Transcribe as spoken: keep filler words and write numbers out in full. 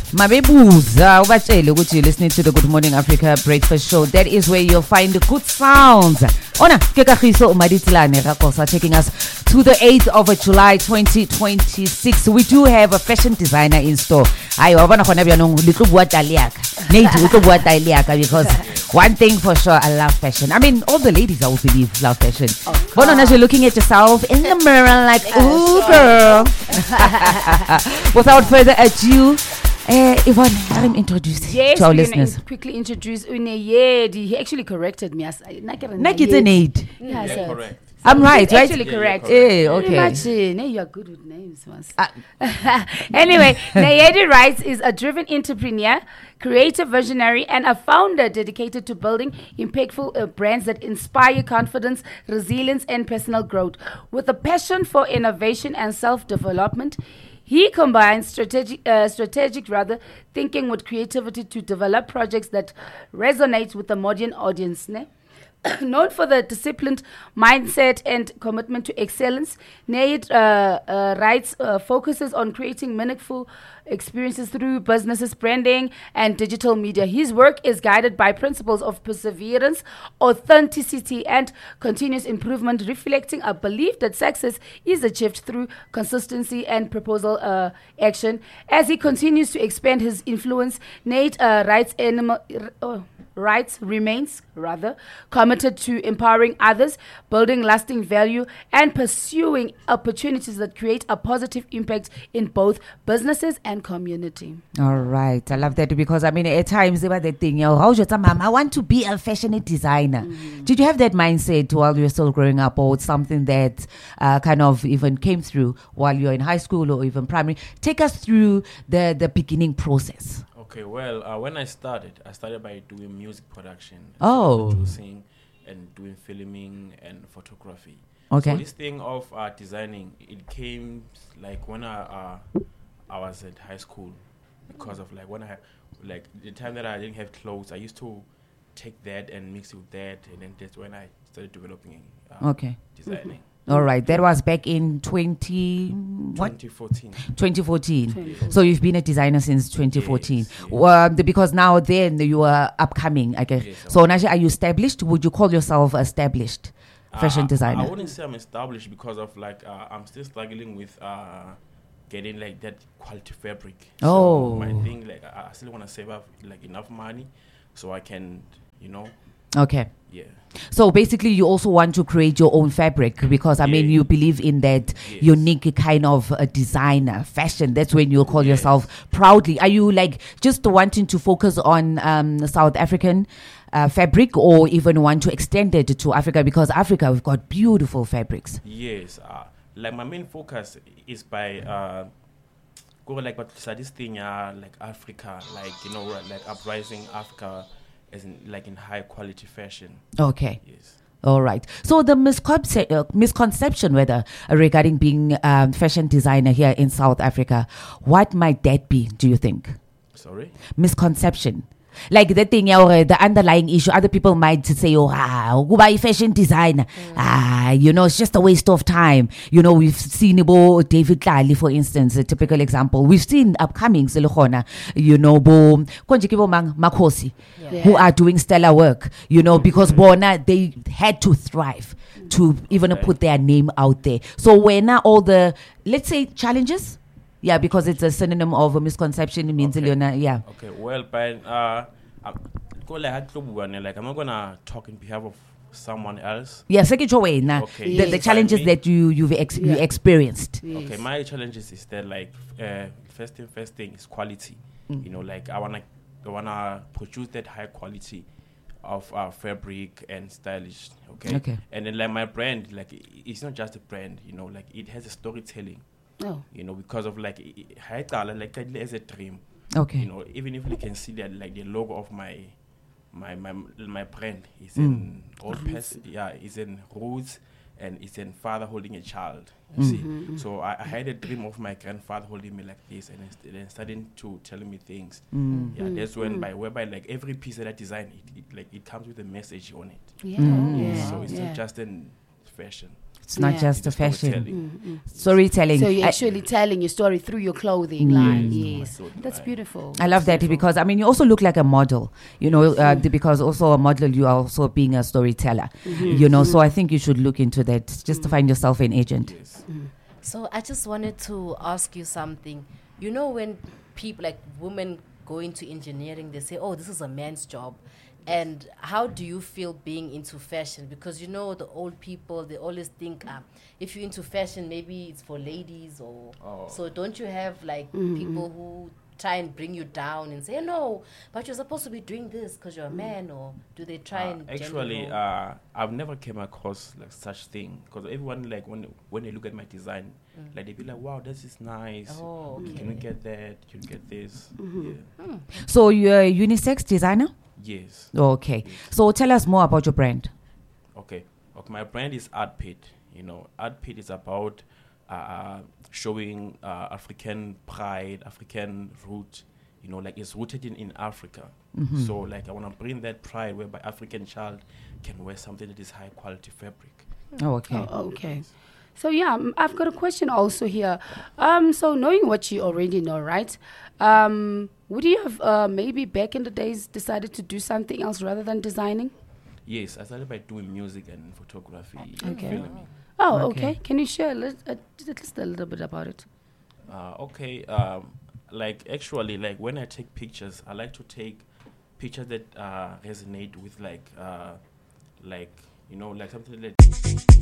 Mabebuza ubatshele ukuthi you're listening to the Good Morning Africa Breakfast Show. That is where you'll find the good sounds. Ona ke Kagiso Umaditilane Rakosa taking us to the eighth of July twenty twenty-six. We do have a fashion designer in store. Ayo bana khona byanong litlo bua taliaka. Nate litlo bua taliaka because one thing for sure, I love fashion. I mean, all the ladies I will believe love fashion. But as you're looking at yourself in the mirror like, ooh girl. Without further ado, Uh, Yvonne, let him introduce yes, to our listeners. In- quickly introduce Uneyedi. He actually corrected me. Like it's an aid. Yeah, yeah, so correct. I'm right, He's right? Actually yeah, correct. Hey, okay. Imagine, hey, you are good with names, once. Uh. Anyway, Nayedi Wrights is a driven entrepreneur, creative visionary, and a founder dedicated to building impactful uh, brands that inspire confidence, resilience, and personal growth. With a passion for innovation and self-development, he combines strategic, uh, strategic rather thinking with creativity to develop projects that resonate with the modern audience. Ne? Known for the disciplined mindset and commitment to excellence, Nayed uh, uh, Wrights uh, focuses on creating meaningful experiences through businesses, branding, and digital media. His work is guided by principles of perseverance, authenticity, and continuous improvement, reflecting a belief that success is achieved through consistency and proposal uh, action. As he continues to expand his influence, Nate uh, Wrights animal. Uh, Rights remains, rather, committed to empowering others, building lasting value, and pursuing opportunities that create a positive impact in both businesses and community. All right. I love that because, I mean, at times, they were the thing, yo, how's your time, mom? I want to be a fashion designer. Mm-hmm. Did you have that mindset while you were still growing up, or something that uh, kind of even came through while you were in high school or even primary? Take us through the, the beginning process. Okay, well, uh, when I started, I started by doing music production, oh, producing and doing filming and photography. Okay. So this thing of uh, designing, it came like when I uh, I was at high school, because of like when I had, like the time that I didn't have clothes, I used to take that and mix it with that, and then that's when I started developing uh, okay designing. Mm-hmm. All right, that was back in twenty what? twenty fourteen. twenty fourteen. twenty fourteen. So you've been a designer since twenty fourteen. Yes, yes. Well, the, because now then you are upcoming, I guess. Yes, so Naja, are you established? Would you call yourself established fashion uh, designer? I, I wouldn't say I'm established because of like uh, I'm still struggling with uh, getting like that quality fabric. Oh, so my thing, like I, I still want to save up like enough money so I can, you know. Okay. Yeah. So basically, you also want to create your own fabric because I yeah. mean, you believe in that yes. unique kind of uh, designer fashion. That's when you'll call yes. yourself proudly. Are you like just wanting to focus on um, South African uh, fabric, or even want to extend it to Africa? Because Africa, we've got beautiful fabrics. Yes. Uh, like my main focus is by uh, go like what this thing, uh, like Africa, like you know, like uprising Africa. As in, like in high quality fashion. Okay. Yes. All right. So the misconce- uh, misconception, whether uh, regarding being um, fashion designer here in South Africa, what might that be? Do you think? Sorry. Misconception. Like the thing, uh, the underlying issue, other people might say, oh, ah, go buy fashion designer. Mm. Ah, you know, it's just a waste of time. You know, we've seen Bo David Lally, for instance, a typical example. We've seen upcoming, you know, Bo Makosi, yeah. who are doing stellar work, you know, mm-hmm. because Bona, they had to thrive mm-hmm. to even okay. put their name out there. So when are all the, let's say, challenges? Yeah, because it's a synonym of a misconception. It means, okay. Leona, yeah. Okay, well, but uh, I'm, like, I'm not going to talk in behalf of someone else. Yeah, second way now. Okay. The, yes. the challenges that you, you've ex- yeah. you experienced. Yes. Okay, my challenges is that, like, uh, first thing, first thing is quality. Mm. You know, like, I want to I wanna produce that high quality of uh, fabric and stylish, okay? Okay. And then, like, my brand, like, it's not just a brand, you know, like, it has a storytelling. Oh. You know, because of like like as a dream. Okay. You know, even if you can see that like the logo of my my my my brand is mm. in old pers- yeah, is in roots and it's in father holding a child. You mm. see. Mm-hmm. So I, I had a dream of my grandfather holding me like this and then starting to tell me things. Mm. Yeah, mm. that's when mm. by whereby like every piece that I design it, it like it comes with a message on it. Yeah. Mm. Yeah. yeah. So it's yeah. not just in fashion. It's not Yeah. just a fashion. Storytelling. Storytelling. So you're I- actually telling your story through your clothing line. Yes, clothing that's line. beautiful. I love that because I mean you also look like a model, you know, uh, Mm. the- because also a model you are also being a storyteller, Mm-hmm. you know. So I think you should look into that just to find yourself an agent. Yes. So I just wanted to ask you something. You know, when people like women go into engineering, they say, "Oh, this is a man's job." And how do you feel being into fashion? Because you know the old people, they always think uh, if you're into fashion, maybe it's for ladies or Oh. so. Don't you have like people who try and bring you down and say, "No, but you're supposed to be doing this because you're a man," or do they try Uh, and actually, general- uh, I've never came across like such thing because everyone like when when they look at my design, like they be like, "Wow, this is nice. Oh, Can you get that? Can you get this?" Yeah. So you're a unisex designer? Yes. Okay. So tell us more about your brand. Okay. Okay. My brand is Art Pit. You know, Art Pit is about uh, showing uh, African pride, African root. You know, like it's rooted in, in Africa. So, like, I want to bring that pride whereby African child can wear something that is high quality fabric. Oh, okay. Oh, okay. So yeah, um, I've got a question also here. Um, so knowing what you already know, right? Um, would you have uh, maybe back in the days decided to do something else rather than designing? Yes, I started by doing music and photography, Okay. filming. Oh, Okay. okay. Can you share a lit- uh, at least a little bit about it? Uh, okay, um, like actually, like when I take pictures, I like to take pictures that uh, resonate with like, uh, like you know, like something that